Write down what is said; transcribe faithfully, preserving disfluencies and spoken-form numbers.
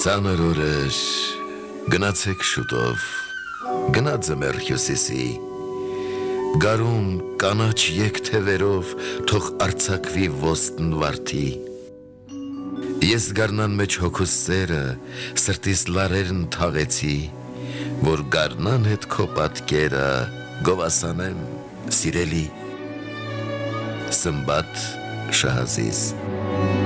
Ծանր օրեր, գնացեք շուտով, գնաց ձմեռ հյուսիսի, գարուն կանաչ եկթևերով թող արձակվի ոստն վարդի։ Ես գարնան մեջ հոգուս սերը, սրտիս լարերն թաղեցի, որ գարնան հետ քո պատկերը գովասանեմ սիրելի։ Սմբատ Շահազիզ։